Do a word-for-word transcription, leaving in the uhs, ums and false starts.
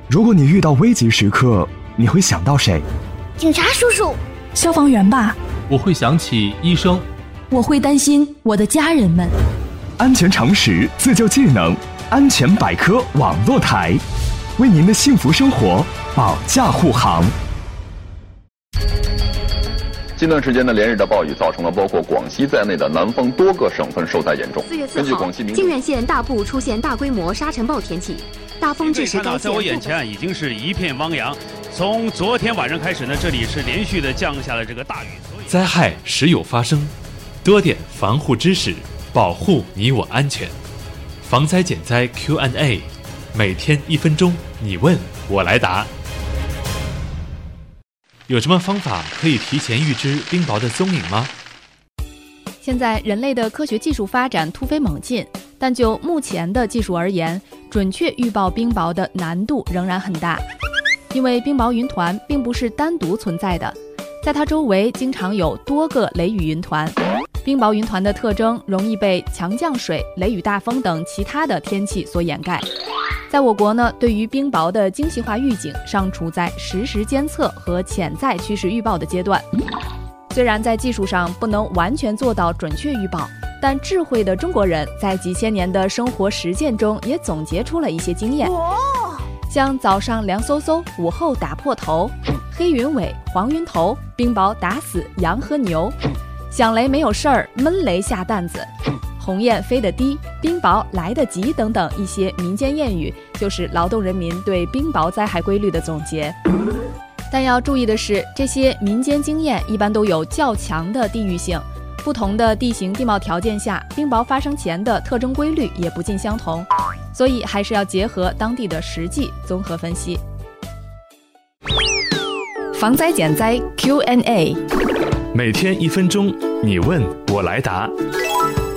如果你遇到危急时刻，你会想到谁？ 警察叔叔。 消防员吧。 我会想起医生。 我会担心我的家人们。 安全常识，自救技能，安全百科网络台，为您的幸福生活保驾护航。 近段时间的连日的暴雨造成了包括广西在内的南方多个省份受灾严重。 四月四号，靖远县大部出现大规模沙尘暴天气，大风致使该县。 在我眼前已经是一片汪洋。从昨天晚上开始呢，这里是连续的降下了这个大雨。 灾害时有发生，多点防护知识，保护你我安全。防灾减灾 Q and A， 每天一分钟，你问我来答。有什么方法可以提前预知冰雹的踪影吗？ 现在人类的科学技术发展突飞猛进，但就目前的技术而言，准确预报冰雹的难度仍然很大。因为冰雹云团并不是单独存在的，在它周围经常有多个雷雨云团。冰雹云团的特征容易被强降水、雷雨大风等其他的天气所掩盖。在我国呢，对于冰雹的精细化预警尚处在实时监测和潜在趋势预报的阶段。虽然在技术上不能完全做到准确预报，但智慧的中国人在几千年的生活实践中也总结出了一些经验。像早上凉飕飕，午后打破头，黑云尾，黄云头，冰雹打死羊和牛，响雷没有事儿，闷雷下担子，鸿雁飞得低，冰雹来得急等等一些民间谚语，就是劳动人民对冰雹灾害规律的总结。但要注意的是，这些民间经验一般都有较强的地域性，不同的地形地貌条件下，冰雹发生前的特征规律也不尽相同，所以还是要结合当地的实际综合分析。 防灾减灾 Q and A， 每天一分钟，你问我来答。